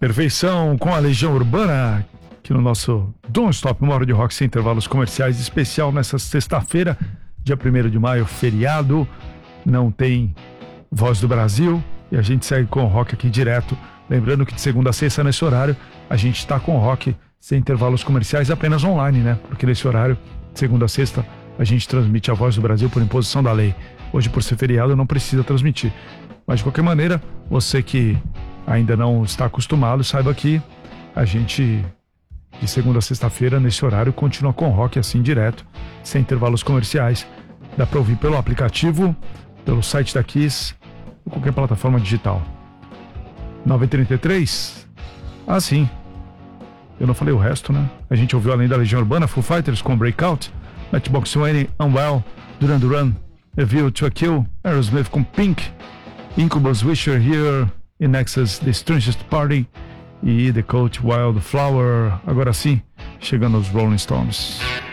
Perfeição com a Legião Urbana, aqui no nosso Don't Stop, uma hora de rock sem intervalos comerciais especial nessa sexta-feira, dia 1º de maio, feriado, não tem Voz do Brasil e a gente segue com o rock aqui direto. Lembrando que de segunda a sexta, nesse horário, a gente está com o rock sem intervalos comerciais apenas online, né? Porque nesse horário, de segunda a sexta, a gente transmite a Voz do Brasil por imposição da lei. Hoje, por ser feriado, não precisa transmitir. Mas, de qualquer maneira, você que ainda não está acostumado, saiba que a gente, de segunda a sexta-feira, nesse horário, continua com rock assim direto, sem intervalos comerciais. Dá para ouvir pelo aplicativo, pelo site da Kiss, ou qualquer plataforma digital. 9h33? Ah, sim. Eu não falei o resto, né? A gente ouviu, além da Legião Urbana, Foo Fighters com Breakout, Matchbox 20, Unwell, Duran Duran, A View to a Kill, Aerosmith com Pink, Incubus, Wish You're Here, In Nexus, The Strangest Party e The Coach Wildflower. Agora sim, chegando aos Rolling Stones.